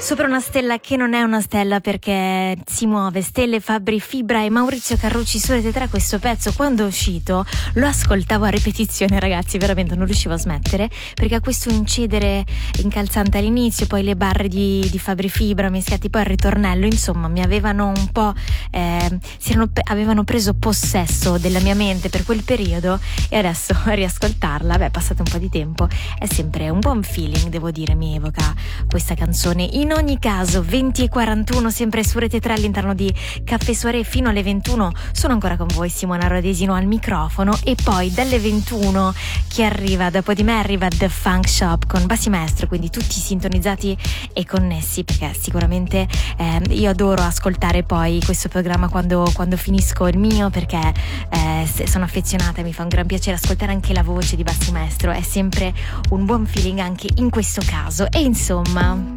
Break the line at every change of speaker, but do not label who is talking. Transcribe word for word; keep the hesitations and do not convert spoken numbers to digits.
Sopra una stella che non è una stella perché si muove, Stelle, Fabri Fibra e Maurizio Carrucci su Rete tre. Questo pezzo quando è uscito lo ascoltavo a ripetizione, ragazzi, veramente non riuscivo a smettere perché ha questo incedere incalzante all'inizio, poi le barre di, di Fabri Fibra mischiati poi al ritornello, insomma mi avevano un po' eh, si erano, avevano preso possesso della mia mente per quel periodo e adesso a riascoltarla, beh, è passato un po' di tempo, è sempre un buon feeling, devo dire, mi evoca questa canzone. In ogni caso venti e quarantuno sempre su Rete tre all'interno di Caffè Soirée fino alle ventuno. Sono ancora con voi, Simona Rodesino al microfono, e poi dalle ventuno chi arriva dopo di me arriva The Funk Shop con Bassi Maestro, quindi tutti sintonizzati e connessi perché sicuramente eh, io adoro ascoltare poi questo programma quando, quando finisco il mio perché eh, sono affezionata e mi fa un gran piacere ascoltare anche la voce di Bassi Maestro, è sempre un buon feeling anche in questo caso. E insomma